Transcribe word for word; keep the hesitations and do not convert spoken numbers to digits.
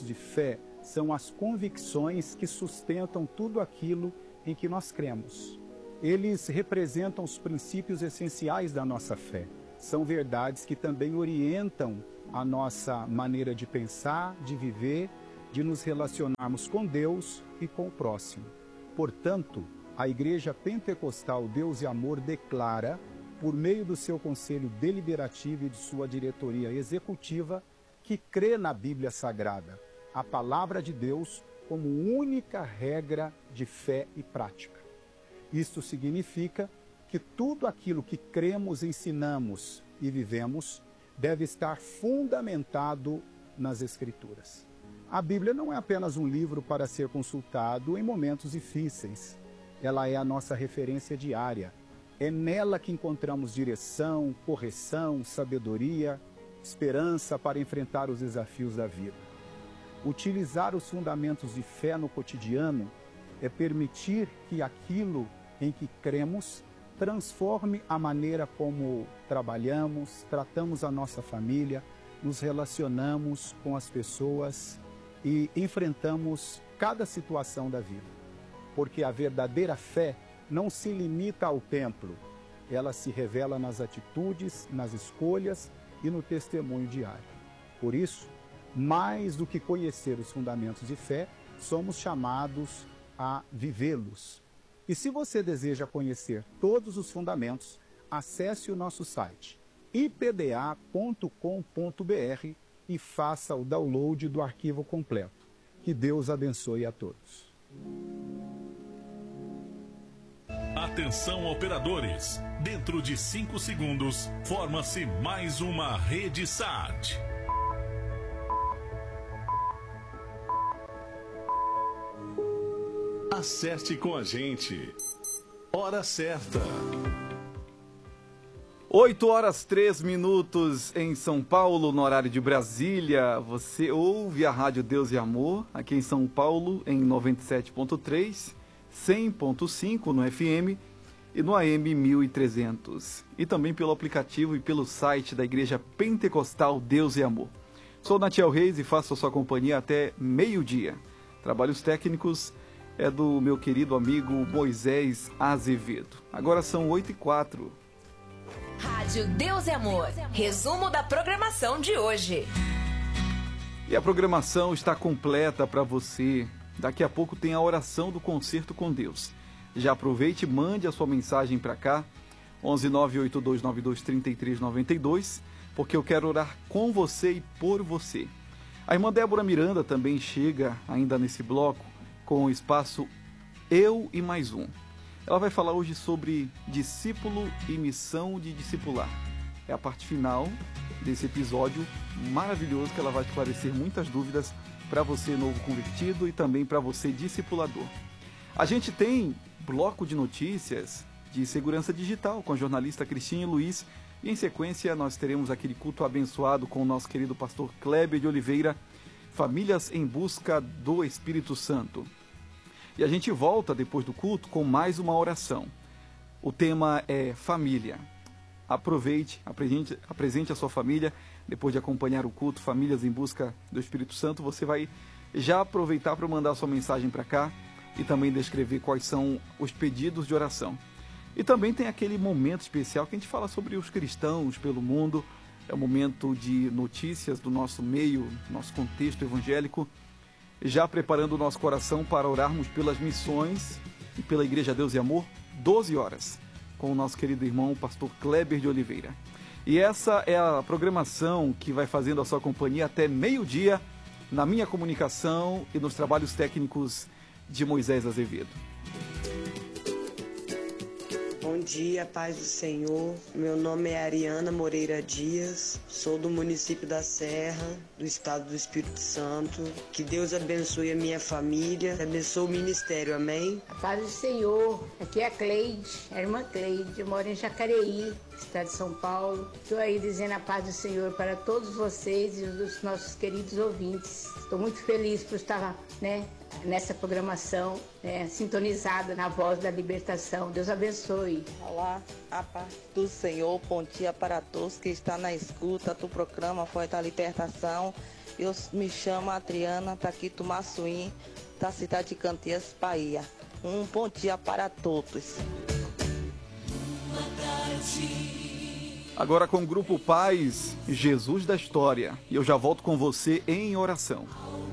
de fé são as convicções que sustentam tudo aquilo em que nós cremos. Eles representam os princípios essenciais da nossa fé. São verdades que também orientam a nossa maneira de pensar, de viver, de nos relacionarmos com Deus e com o próximo. Portanto, a Igreja Pentecostal Deus e Amor declara, por meio do seu conselho deliberativo e de sua diretoria executiva, que crê na Bíblia Sagrada, a palavra de Deus, como única regra de fé e prática. Isto significa que tudo aquilo que cremos, ensinamos e vivemos deve estar fundamentado nas Escrituras. A Bíblia não é apenas um livro para ser consultado em momentos difíceis. Ela é a nossa referência diária. É nela que encontramos direção, correção, sabedoria, esperança para enfrentar os desafios da vida. Utilizar os fundamentos de fé no cotidiano é permitir que aquilo em que cremos transforme a maneira como trabalhamos, tratamos a nossa família, nos relacionamos com as pessoas e enfrentamos cada situação da vida. Porque a verdadeira fé não se limita ao templo, ela se revela nas atitudes, nas escolhas e no testemunho diário. Por isso, mais do que conhecer os fundamentos de fé, somos chamados a vivê-los. E se você deseja conhecer todos os fundamentos, acesse o nosso site i p d a ponto com ponto b r e faça o download do arquivo completo. Que Deus abençoe a todos. Atenção, operadores! Dentro de cinco segundos, forma-se mais uma rede S A T. Acerte com a gente. Hora certa. oito horas três minutos em São Paulo, no horário de Brasília. Você ouve a Rádio Deus e Amor, aqui em São Paulo, em noventa e sete ponto três, cem ponto cinco no F M e no A M mil e trezentos. E também pelo aplicativo e pelo site da Igreja Pentecostal Deus e Amor. Sou Natiel Reis e faço a sua companhia até meio-dia. Trabalhos técnicos é do meu querido amigo Moisés Azevedo. Agora são oito e quatro. Rádio Deus e Amor. Resumo da programação de hoje. E a programação está completa para você. Daqui a pouco tem a oração do concerto com Deus. Já aproveite e mande a sua mensagem para cá, onze nove oito dois nove dois três três nove dois, porque eu quero orar com você e por você. A irmã Débora Miranda também chega ainda nesse bloco com o espaço Eu e Mais Um. Ela vai falar hoje sobre discípulo e missão de discipular. É a parte final desse episódio maravilhoso que ela vai esclarecer muitas dúvidas para você novo convertido e também para você discipulador. A gente tem bloco de notícias de segurança digital com a jornalista Cristina Luiz e em sequência nós teremos aquele culto abençoado com o nosso querido pastor Kleber de Oliveira, Famílias em Busca do Espírito Santo. E a gente volta depois do culto com mais uma oração. O tema é família. Aproveite, apresente, apresente a sua família. Depois de acompanhar o culto Famílias em Busca do Espírito Santo, você vai já aproveitar para mandar sua mensagem para cá e também descrever quais são os pedidos de oração. E também tem aquele momento especial que a gente fala sobre os cristãos pelo mundo. É o momento de notícias do nosso meio, nosso contexto evangélico, já preparando o nosso coração para orarmos pelas missões e pela Igreja Deus e Amor, doze horas, com o nosso querido irmão, pastor Kleber de Oliveira. E essa é a programação que vai fazendo a sua companhia até meio-dia, na minha comunicação e nos trabalhos técnicos de Moisés Azevedo. Bom dia, paz do Senhor. Meu nome é Ariana Moreira Dias, sou do município da Serra, do estado do Espírito Santo. Que Deus abençoe a minha família, abençoe o ministério, amém? A paz do Senhor, aqui é a Cleide, a irmã Cleide, eu moro em Jacareí, estado de São Paulo. Estou aí dizendo a paz do Senhor para todos vocês e os nossos queridos ouvintes. Estou muito feliz por estar, né, nessa programação, né, sintonizada na voz da libertação. Deus abençoe. Olá, a paz do Senhor, bom dia para todos que estão na escuta do programa Voz da Libertação. Eu me chamo Adriana Taquito Massuim, da cidade de Canteias, Bahia. Um bom dia para todos. Agora com o Grupo Paz, Jesus da História. E eu já volto com você em oração.